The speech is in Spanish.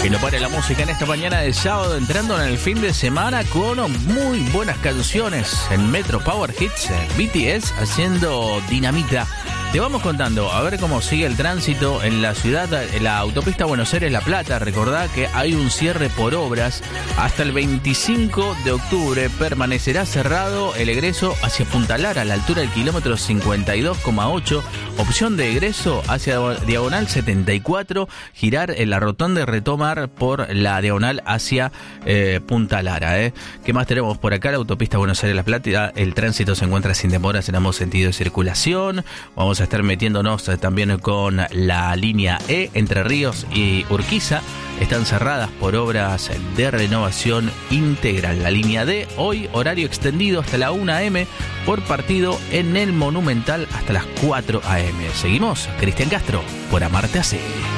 Que no pare la música en esta mañana de sábado, entrando en el fin de semana con muy buenas canciones en Metro Power Hits, BTS haciendo Dinamita. Te vamos contando a ver cómo sigue el tránsito en la ciudad, en la autopista Buenos Aires-La Plata. Recordá que hay un cierre por obras hasta el 25 de octubre. Permanecerá cerrado el egreso hacia Punta Lara, a la altura del kilómetro 52,8. Opción de egreso hacia diagonal 74, girar en la rotonda y retomar por la diagonal hacia Punta Lara. ¿Qué más tenemos por acá? La autopista Buenos Aires-La Plata, el tránsito se encuentra sin demoras en ambos sentidos de circulación. Vamos a estar metiéndonos también con la línea E, Entre Ríos y Urquiza. Están cerradas por obras de renovación integral. La línea D, hoy horario extendido hasta la 1 a.m. por partido en el Monumental hasta las 4 a.m. Seguimos, Cristian Castro, por Amarte Así.